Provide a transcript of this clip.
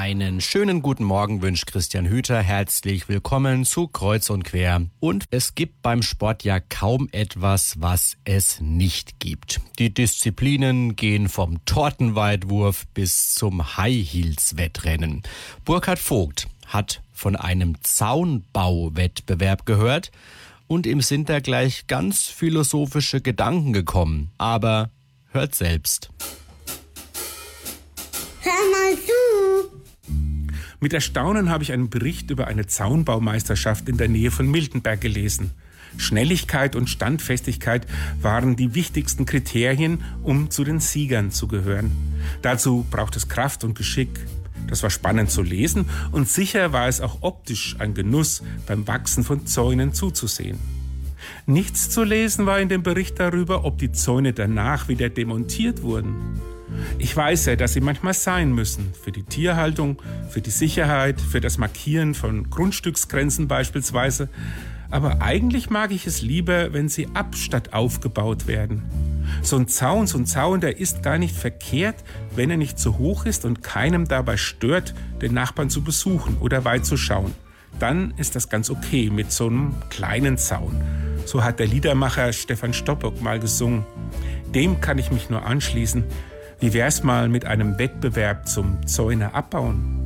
Einen schönen guten Morgen wünscht Christian Hüter. Herzlich willkommen zu Kreuz und Quer. Und es gibt beim Sport ja kaum etwas, was es nicht gibt. Die Disziplinen gehen vom Tortenweitwurf bis zum High-Heels-Wettrennen. Burkhard Vogt hat von einem Zaunbauwettbewerb gehört und ihm sind da gleich ganz philosophische Gedanken gekommen. Aber hört selbst. Hör mal zu! Mit Erstaunen habe ich einen Bericht über eine Zaunbaumeisterschaft in der Nähe von Miltenberg gelesen. Schnelligkeit und Standfestigkeit waren die wichtigsten Kriterien, um zu den Siegern zu gehören. Dazu braucht es Kraft und Geschick. Das war spannend zu lesen und sicher war es auch optisch ein Genuss, beim Wachsen von Zäunen zuzusehen. Nichts zu lesen war in dem Bericht darüber, ob die Zäune danach wieder demontiert wurden. Ich weiß ja, dass sie manchmal sein müssen, für die Tierhaltung, für die Sicherheit, für das Markieren von Grundstücksgrenzen beispielsweise. Aber eigentlich mag ich es lieber, wenn sie ab statt aufgebaut werden. So ein Zaun, der ist gar nicht verkehrt, wenn er nicht zu hoch ist und keinem dabei stört, den Nachbarn zu besuchen oder weit zu schauen. Dann ist das ganz okay mit so einem kleinen Zaun. So hat der Liedermacher Stefan Stoppock mal gesungen. Dem kann ich mich nur anschließen. Wie wär's mal mit einem Wettbewerb zum Zäune abbauen?